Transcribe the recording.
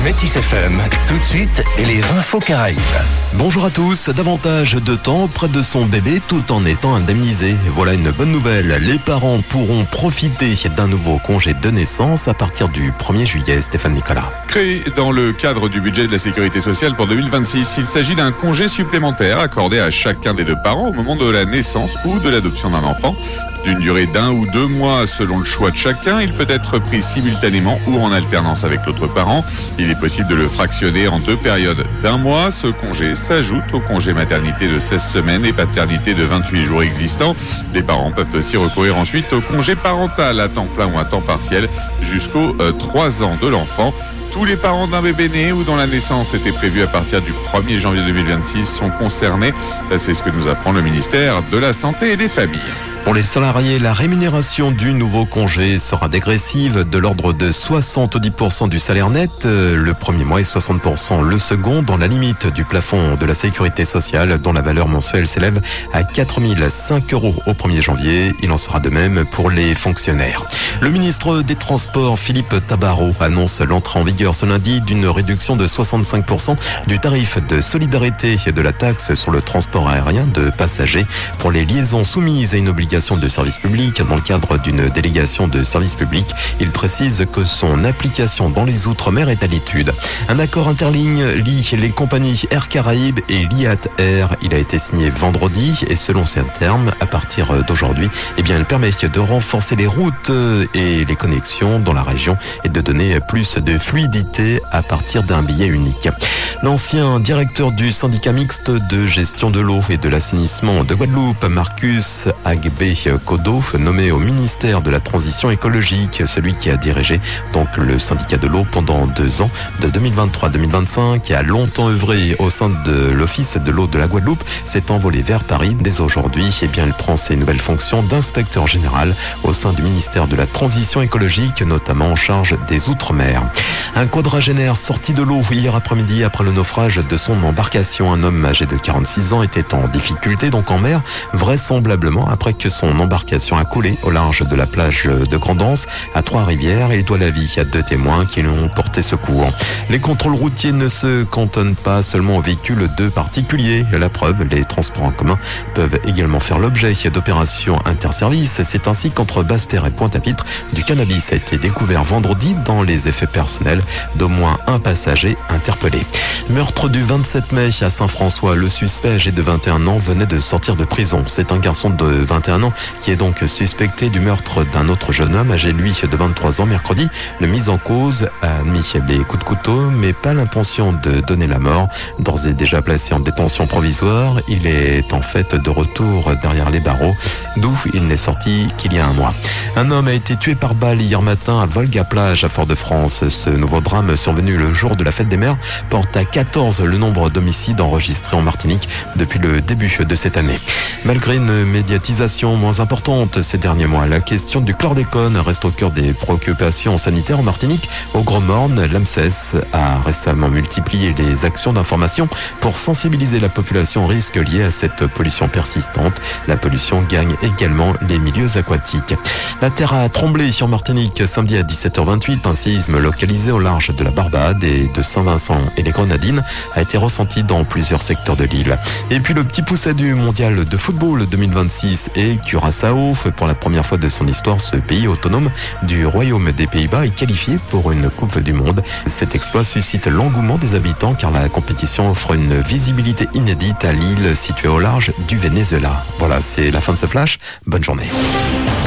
Métis FM, tout de suite, et les infos Caraïbes. Bonjour à tous, davantage de temps près de son bébé tout en étant indemnisé. Voilà une bonne nouvelle, les parents pourront profiter d'un nouveau congé de naissance à partir du 1er juillet. Stéphane Nicolas. Créé dans le cadre du budget de la Sécurité sociale pour 2026, il s'agit d'un congé supplémentaire accordé à chacun des deux parents au moment de la naissance ou de l'adoption d'un enfant. D'une durée d'1 ou 2 mois selon le choix de chacun, il peut être pris simultanément ou en alternance avec l'autre parent. Il est possible de le fractionner en 2 périodes d'1 mois. Ce congé s'ajoute au congé maternité de 16 semaines et paternité de 28 jours existants. Les parents peuvent aussi recourir ensuite au congé parental à temps plein ou à temps partiel jusqu'aux 3 ans de l'enfant. Tous les parents d'un bébé né ou dont la naissance était prévue à partir du 1er janvier 2026 sont concernés. C'est ce que nous apprend le ministère de la Santé et des Familles. Pour les salariés, la rémunération du nouveau congé sera dégressive de l'ordre de 70% du salaire net le premier mois et 60% le second, dans la limite du plafond de la sécurité sociale dont la valeur mensuelle s'élève à 4 005 € au 1er janvier. Il en sera de même pour les fonctionnaires. Le ministre des Transports, Philippe Tabarot, annonce l'entrée en vigueur ce lundi d'une réduction de 65% du tarif de solidarité et de la taxe sur le transport aérien de passagers pour les liaisons soumises à une obligation de service public dans le cadre d'une délégation de service public. Il précise que son application dans les Outre-mer est à l'étude. Un accord interligne lie les compagnies Air Caraïbes et Liat Air. Il a été signé vendredi et selon ses termes, à partir d'aujourd'hui, il permet de renforcer les routes et les connexions dans la région et de donner plus de fluidité à partir d'un billet unique. L'ancien directeur du syndicat mixte de gestion de l'eau et de l'assainissement de Guadeloupe, Marcus Agbe-Kodo, nommé au ministère de la Transition écologique, celui qui a dirigé donc le syndicat de l'eau pendant 2 ans, de 2023 à 2025, qui a longtemps œuvré au sein de l'Office de l'eau de la Guadeloupe, s'est envolé vers Paris. Dès aujourd'hui, il prend ses nouvelles fonctions d'inspecteur général au sein du ministère de la Transition écologique, notamment en charge des Outre-mer. Un quadragénaire sorti de l'eau hier après-midi après le naufrage de son embarcation. Un homme âgé de 46 ans était en difficulté, donc en mer, vraisemblablement après que son embarcation a coulé au large de la plage de Grand'Anse à Trois-Rivières. Il doit la vie à 2 témoins qui lui ont porté secours. Les contrôles routiers ne se cantonnent pas seulement aux véhicules de particuliers. La preuve, les transports en commun peuvent également faire l'objet d'opérations interservices. C'est ainsi qu'entre Basse-Terre et Pointe-à-Pitre, du cannabis a été découvert vendredi dans les effets personnels d'au moins un passager interpellé. Meurtre du 27 mai à Saint-François. Le suspect âgé de 21 ans venait de sortir de prison. C'est un garçon de 21 ans qui est donc suspecté du meurtre d'un autre jeune homme âgé lui de 23 ans. Mercredi, le mis en cause a admis les coups de couteau mais pas l'intention de donner la mort. D'ores et déjà placé en détention provisoire, il est en fait de retour derrière les barreaux d'où il n'est sorti qu'il y a un mois. Un homme a été tué par balle hier matin à Volga-Plage à Fort-de-France. Ce nouveau drame survenu le jour de la fête des mères porte à 14 le nombre d'homicides enregistrés en Martinique depuis le début de cette année. Malgré une médiatisation moins importante ces derniers mois, la question du chlordécone reste au cœur des préoccupations sanitaires en Martinique. Au Gros Morne, l'AMSES a récemment multiplié les actions d'information pour sensibiliser la population aux risques liés à cette pollution persistante. La pollution gagne également les milieux aquatiques. La terre a tremblé sur Martinique samedi à 17h28. Un séisme localisé au large de la Barbade et de Saint-Vincent et les Grenadines a été ressenti dans plusieurs secteurs de l'île. Et puis le petit poucet du mondial de football 2026 et Curaçao. Pour la première fois de son histoire, ce pays autonome du Royaume des Pays-Bas est qualifié pour une Coupe du Monde. Cet exploit suscite l'engouement des habitants car la compétition offre une visibilité inédite à l'île située au large du Venezuela. Voilà, c'est la fin de ce flash. Bonne journée.